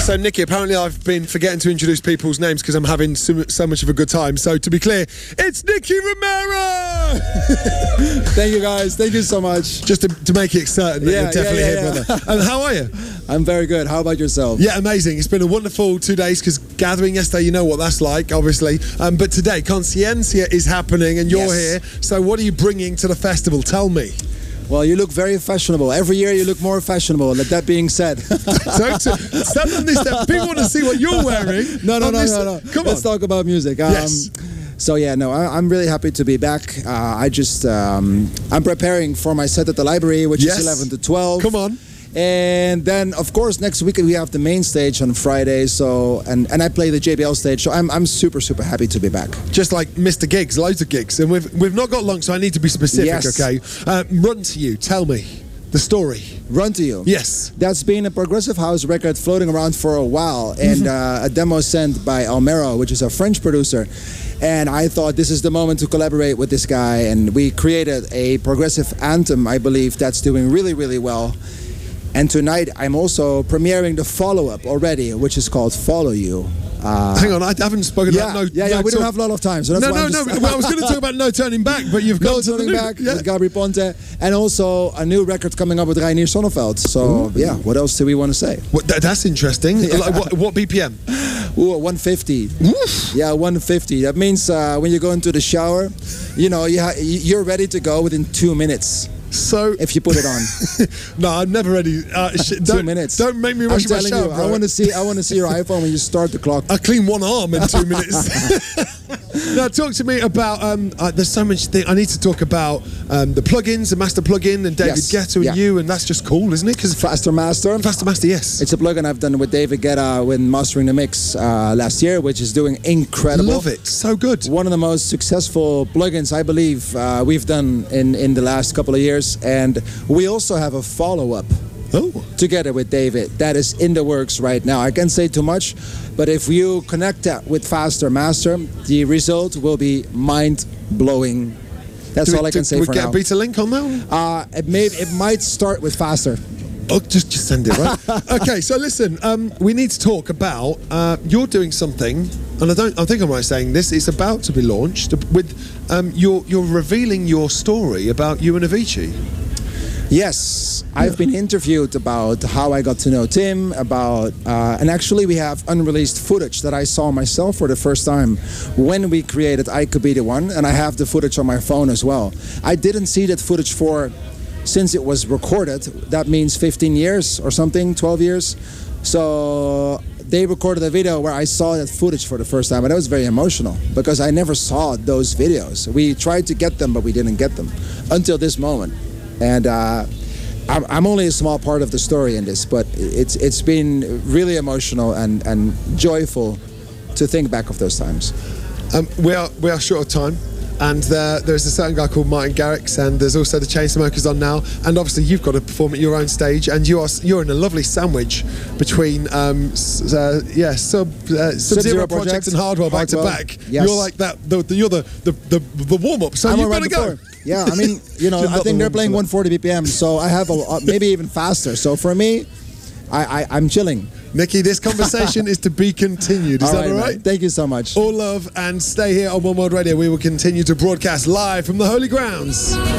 Right, so Nicky, apparently I've been forgetting to introduce people's names because I'm having so much of a good time. So to be clear, it's Nicky Romero! Thank you guys, thank you so much. Just to make it certain that you're definitely here, brother. And how are you? I'm very good, how about yourself? Yeah, amazing. It's been a wonderful 2 days because gathering yesterday, you know what that's like, obviously. But today, Conciencia is happening and you're here. So what are you bringing to the festival? Tell me. Well, you look very fashionable. Every year you look more fashionable. That being said. Stand on this step. People want to see what you're wearing. No. Come on. Let's talk about music. Yes. So yeah, no, I'm really happy to be back. I'm preparing for my set at the library, which is 11 to 12. Come on. And then, of course, next week we have the main stage on Friday. So and I play the JBL stage. So I'm super happy to be back. Just like Mr. Gigs, loads of gigs, and we've not got long, so I need to be specific. Yes. Okay, Run to You. Tell me the story. Run to You. Yes. That's been a progressive house record floating around for a while, and a demo sent by Almero, which is a French producer. And I thought this is the moment to collaborate with this guy, and we created a progressive anthem, I believe, that's doing really well. And tonight I'm also premiering the follow-up already, which is called Follow You. Hang on, I haven't spoken about No. We don't have a lot of time. So that's no. Well, I was going to talk about No Turning Back, but you've got No Turning Back with Gabri Ponte, and also a new record coming up with Reinier Sonneveld. So what else do we want to say? That's interesting. Like, what BPM? 150. Oof. Yeah, 150. That means when you go into the shower, you're ready to go within 2 minutes. So if you put it on. No, I'm never ready. 2 minutes. Don't make me rush my shower, bro. I want to see your iPhone when you start the clock. I clean one arm in 2 minutes. Now talk to me about there's so much thing I need to talk about the plugins, the master plugin, and David Guetta and you, and that's just cool, isn't it? Because Faster Master, yes. It's a plugin I've done with David Guetta when mastering the mix last year, which is doing incredible. Love it, so good. One of the most successful plugins I believe we've done in the last couple of years. And we also have a follow-up together with David that is in the works right now. I can't say too much, but if you connect that with Faster Master, the result will be mind-blowing. That's all I can say for now. Do we get a beta link on that one? It might start with Faster. Oh, just send it, right? Okay, so listen, we need to talk about you're doing something, and I think I'm right saying this. It's about to be launched with you're revealing your story about you and Avicii. Yes, I've been interviewed about how I got to know Tim, and actually we have unreleased footage that I saw myself for the first time when we created I Could Be The One, and I have the footage on my phone as well. I didn't see that footage since it was recorded. That means 15 years or something, 12 years. So they recorded a video where I saw that footage for the first time, and it was very emotional because I never saw those videos. We tried to get them, but we didn't get them until this moment. And I'm only a small part of the story in this, but it's been really emotional and joyful to think back of those times. We are short of time. And there's a certain guy called Martin Garrix, and there's also the Chainsmokers on now. And obviously, you've got to perform at your own stage, and you're in a lovely sandwich between Sub-Zero Project and Hardwell back to back. Yes. You're like that. You're the warm up. So you've got to go. Yeah, I mean, I think they're playing 140 BPM, so I have maybe even faster. So for me, I'm chilling. Nicky, this conversation is to be continued. Is that all right? Thank you so much. All love, and stay here on One World Radio. We will continue to broadcast live from the Holy Grounds.